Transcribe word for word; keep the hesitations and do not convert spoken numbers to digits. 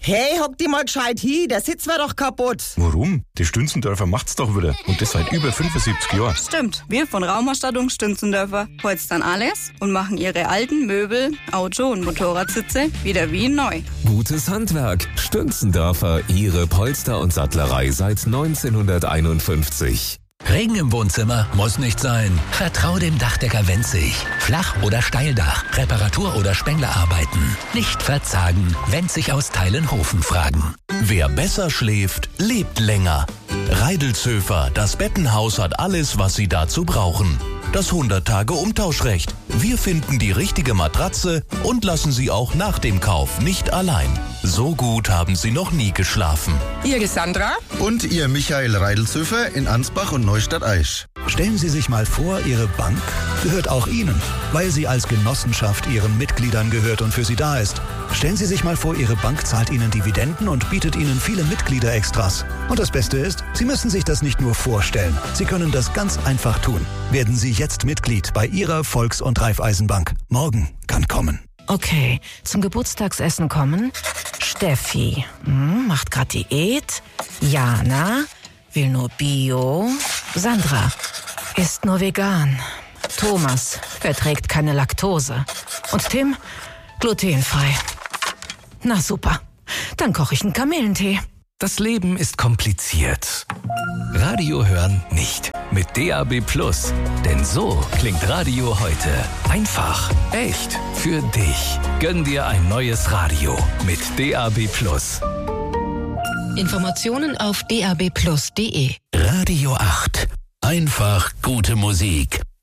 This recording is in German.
Hey, hock die mal gescheit hin, der Sitz war doch kaputt. Warum? Die Stünzendörfer macht's doch wieder. Und das seit über fünfundsiebzig Jahren. Stimmt, wir von Raumausstattung Stünzendörfer polstern alles und machen ihre alten Möbel, Auto- und Motorradsitze wieder wie neu. Gutes Handwerk. Stünzendörfer, Ihre Polster- und Sattlerei seit neunzehnhunderteinundfünfzig. Regen im Wohnzimmer muss nicht sein. Vertrau dem Dachdecker Wenzig. Flach- oder Steildach, Reparatur- oder Spenglerarbeiten. Nicht verzagen. Wenzig aus Teilenhofen fragen. Wer besser schläft, lebt länger. Reidelzhöfer, das Bettenhaus hat alles, was Sie dazu brauchen. Das hundert-Tage-Umtauschrecht. Wir finden die richtige Matratze und lassen Sie auch nach dem Kauf nicht allein. So gut haben Sie noch nie geschlafen. Ihre Sandra und Ihr Michael Reidelzhöfer in Ansbach und Neustadt-Aisch. Stellen Sie sich mal vor, Ihre Bank gehört auch Ihnen, weil sie als Genossenschaft Ihren Mitgliedern gehört und für sie da ist. Stellen Sie sich mal vor, Ihre Bank zahlt Ihnen Dividenden und bietet Ihnen viele Mitgliederextras. Und das Beste ist, Sie müssen sich das nicht nur vorstellen. Sie können das ganz einfach tun. Werden Sie jetzt Mitglied bei Ihrer Volks- und Raiffeisenbank. Morgen kann kommen. Okay, zum Geburtstagsessen kommen Steffi, hm, macht grad Diät. Jana will nur Bio. Sandra isst nur vegan. Thomas verträgt keine Laktose. Und Tim glutenfrei. Na super, dann koche ich einen Kamillentee. Das Leben ist kompliziert. Radio hören nicht. Mit D A B Plus. Denn so klingt Radio heute. Einfach, echt, für dich. Gönn dir ein neues Radio mit D A B Plus. Informationen auf d a b plus punkt d e. Radio acht. Einfach gute Musik.